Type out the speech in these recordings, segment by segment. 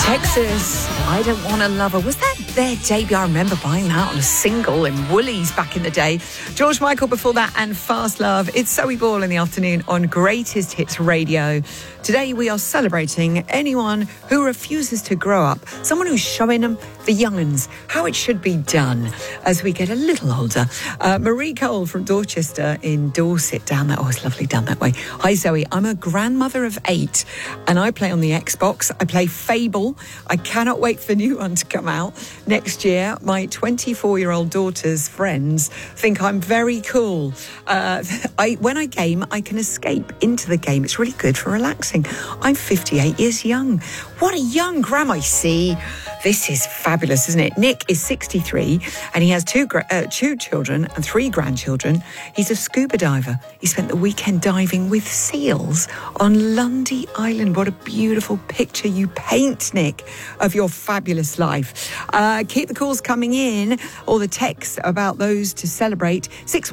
Texas, I Don't Want a Lover. Was that their debut? I remember buying that on a single in Woolies back in the day. George Michael before that and Fast Love. It's Zoe Ball in the afternoon on Greatest Hits Radio. Today we are celebrating anyone who refuses to grow up. Someone who's showing them, the young'uns, how it should be done as we get a little older. Marie Cole from Dorchester in Dorset down that. Oh, it's lovely down that way. Hi Zoe, I'm a grandmother of 8 and I play on the Xbox. I play Fable. I cannot wait for the new one to come out next year. My 24-year-old daughter's friends think I'm very cool. When I game, I can escape into the game. It's really good for relaxing. I'm 58 years young. What a young grandma. See, this is fabulous, isn't it? Nick is 63 and he has two children and 3 grandchildren. He's a scuba diver. He spent the weekend diving with seals on Lundy Island. What a beautiful picture you paint, Nick, of your fabulous life. Keep the calls coming in, or the texts about those to celebrate.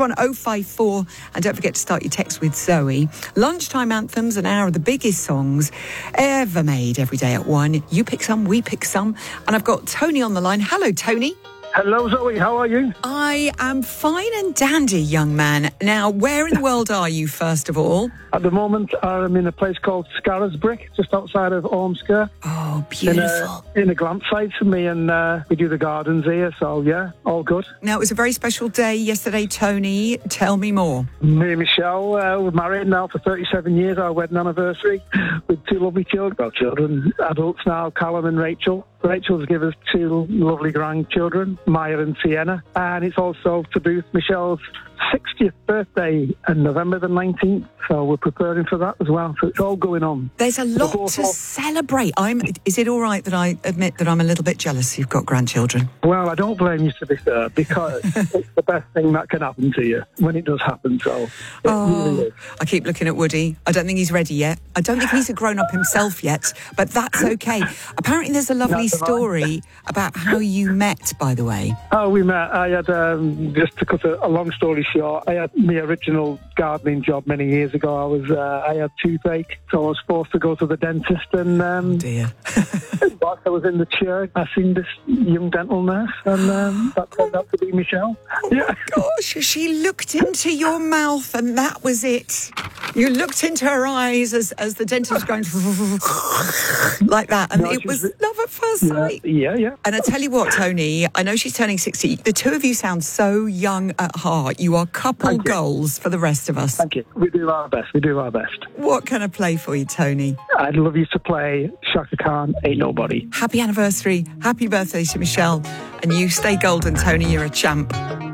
61054, and don't forget to start your text with Zoe. Lunchtime anthems, an hour of the biggest songs ever made every day at 1. You pick some, we pick some. And I've got Tony on the line. Hello, Tony. Hello, Zoe. How are you? I am fine and dandy, young man. Now, where in the world are you, first of all? At the moment, I'm in a place called Scarisbrick, just outside of Ormskirk. Oh, beautiful. In a glamp site for me, and we do the gardens here, so yeah, all good. Now, it was a very special day yesterday, Tony. Tell me more. Me and Michelle, we're married now for 37 years, our wedding anniversary, with 2 lovely children. Well, children, adults now, Callum and Rachel. Rachel's given us 2 lovely grandchildren, Maya and Sienna. And it's also to boot Michelle's 60th birthday on November the 19th. So we're preparing for that as well. So it's all going on. There's a lot to celebrate. Is it all right that I admit that I'm a little bit jealous you've got grandchildren? Well, I don't blame you, to be fair, because it's the best thing that can happen to you when it does happen. So really is. I keep looking at Woody. I don't think he's ready yet. I don't think he's a grown-up himself yet, but that's okay. Apparently there's a lovely story about how you met, by the way. Oh, we met. I had, just to cut a long story short, I had my original gardening job many years ago. I had toothache, so I was forced to go to the dentist, and oh dear. whilst I was in the chair, I seen this young dental nurse, and that turned out to be Michelle. Oh gosh, she looked into your mouth and that was it. You looked into her eyes as the dentist was going like that, and it was love at first sight. Yeah. And I tell you what, Tony, I know she's turning 60. The two of you sound so young at heart. You are couple goals for the rest of us. Thank you. We do our best. What can I play for you, Tony? I'd love you to play Shaka Khan, Ain't Nobody. Happy anniversary. Happy birthday to Michelle. And you stay golden, Tony. You're a champ.